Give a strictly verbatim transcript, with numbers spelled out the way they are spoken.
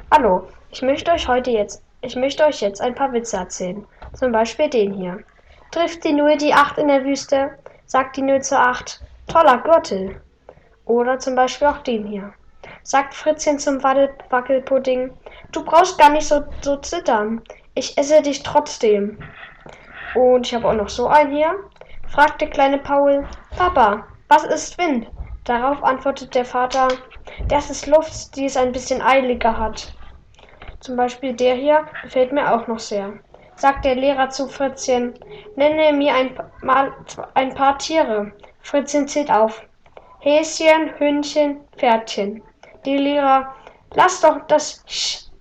Hallo, ich möchte euch heute jetzt, ich möchte euch jetzt ein paar Witze erzählen. Zum Beispiel den hier. Trifft die Null die Acht in der Wüste, sagt die Null zur Acht, toller Gürtel. Oder zum Beispiel auch den hier. Sagt Fritzchen zum Waddel Wackelpudding, du brauchst gar nicht so, so zittern. Ich esse dich trotzdem. Und ich habe auch noch so einen hier. Fragt der kleine Paul, Papa, was ist Wind? Darauf antwortet der Vater, das ist Luft, die es ein bisschen eiliger hat. Zum Beispiel der hier gefällt mir auch noch sehr. Sagt der Lehrer zu Fritzchen, nenne mir ein, mal ein paar Tiere. Fritzchen zählt auf. Häschen, Hündchen, Pferdchen. Die Lehrer, lass doch das Sch